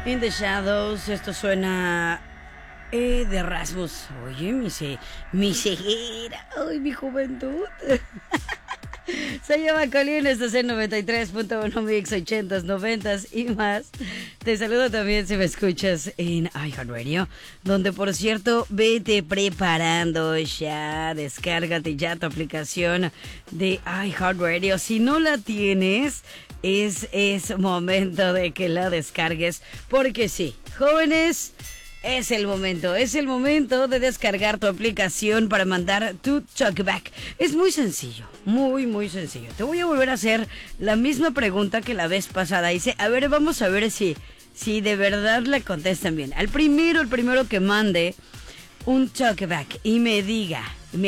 In the Shadows, esto suena de Rasmus. Oye, mi ceguera, ay, mi juventud. Se llama Colín, estás en 93.1 Mix, 80s, 90s y más. Te saludo también si me escuchas en iHeartRadio, donde por cierto, vete preparando ya, descárgate ya tu aplicación de iHeartRadio. Si no la tienes, es momento de que la descargues, porque sí, jóvenes, es el momento de descargar tu aplicación para mandar tu talkback. Es muy sencillo, muy sencillo. Te voy a volver a hacer la misma pregunta que la vez pasada. Dice, a ver, vamos a ver si de verdad le contestan bien. El primero que mande un talkback y me diga,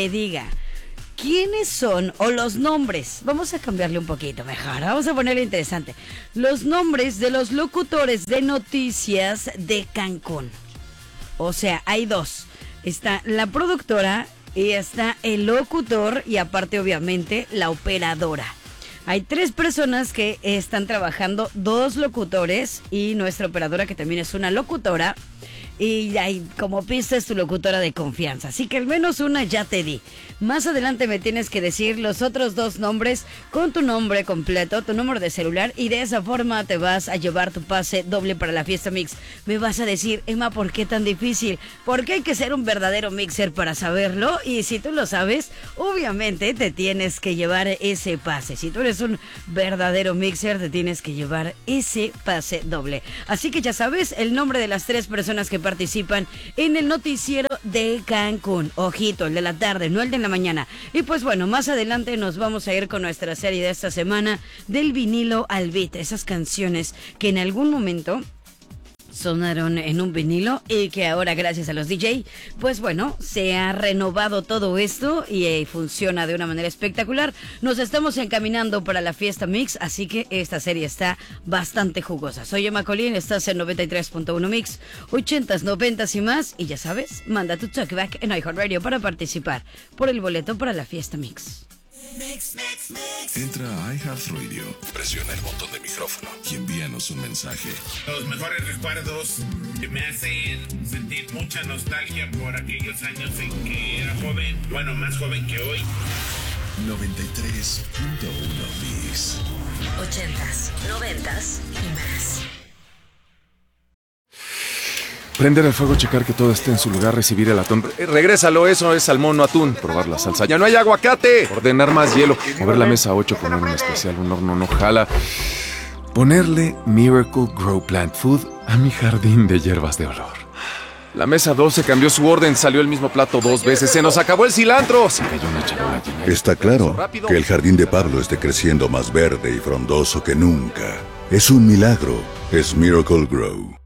¿quiénes son o los nombres? Vamos a cambiarle un poquito mejor, vamos a ponerle interesante. Los nombres de los locutores de noticias de Cancún. O sea, hay dos. Está la productora y está el locutor y aparte obviamente la operadora. Hay 3 personas que están trabajando, 2 locutores y nuestra operadora que también es una locutora. Y ahí, como pista, es tu locutora de confianza. Así que al menos una ya te di. Más adelante me tienes que decir los otros 2 nombres con tu nombre completo, tu número de celular. Y de esa forma te vas a llevar tu pase doble para la fiesta mix. Me vas a decir, Emma, ¿por qué tan difícil? Porque hay que ser un verdadero mixer para saberlo. Y si tú lo sabes, obviamente te tienes que llevar ese pase. Si tú eres un verdadero mixer, te tienes que llevar ese pase doble. Así que ya sabes el nombre de las 3 personas que participan en el noticiero de Cancún. Ojito, el de la tarde, no el de la mañana. Y pues bueno, más adelante nos vamos a ir con nuestra serie de esta semana del vinilo al beat. Esas canciones que en algún momento sonaron en un vinilo y que ahora gracias a los DJ, pues bueno, se ha renovado todo esto y funciona de una manera espectacular. Nos estamos encaminando para la fiesta mix, así que esta serie está bastante jugosa. Soy Emma Colín, estás en 93.1 Mix, 80s, 90s y más, y ya sabes, manda tu talkback en iHeartRadio para participar por el boleto para la fiesta mix. Entra a iHeartRadio, presiona el botón de micrófono y envíanos un mensaje. Los mejores recuerdos que me hacen sentir mucha nostalgia por aquellos años en que era joven, bueno, más joven que hoy. 93.1 Mix. 80s, 90s y más. Prender el fuego, checar que todo esté en su lugar, recibir el atún. Regrésalo, eso es salmón, no atún. Probar la salsa, ya no hay aguacate. Ordenar más hielo. Mover la mesa 8, poner un especial, un horno no jala. Ponerle Miracle Grow Plant Food a mi jardín de hierbas de olor. La mesa 12 cambió su orden, salió el mismo plato 2 veces. Se nos acabó el cilantro. Se cayó una charola llena. Está claro que el jardín de Pablo esté creciendo más verde y frondoso que nunca. Es un milagro. Es Miracle Grow.